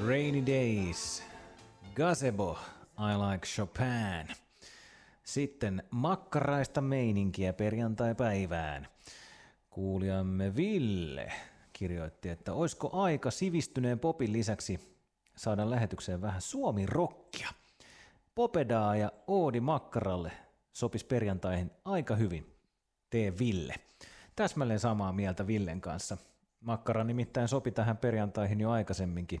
Rainy Days, Gazebo, I Like Chopin. Sitten makkaraista meininkiä perjantai-päivään. Kuulijamme Ville kirjoitti, että olisiko aika sivistyneen popin lisäksi saada lähetykseen vähän suomi-rockia. Popedaa ja Oodi makkaralle sopisi perjantaihin aika hyvin. Tee Ville. Täsmälleen samaa mieltä Villen kanssa. Makkara nimittäin sopi tähän perjantaihin jo aikaisemminkin.